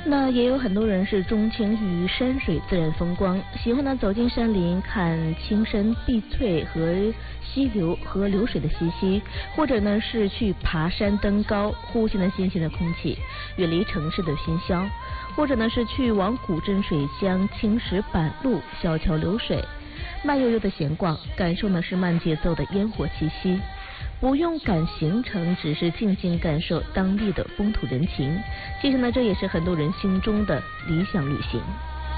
那也有很多人是钟情于山水自然风光，喜欢呢走进山林看青山碧翠和溪流和流水的嬉戏，或者呢是去爬山登高，呼吸呢新鲜的空气，远离城市的喧嚣，或者呢是去往古镇水乡青石板路小桥流水，慢悠悠的闲逛，感受呢是慢节奏的烟火气息。不用赶行程，只是静静感受当地的风土人情。其实呢，这也是很多人心中的理想旅行。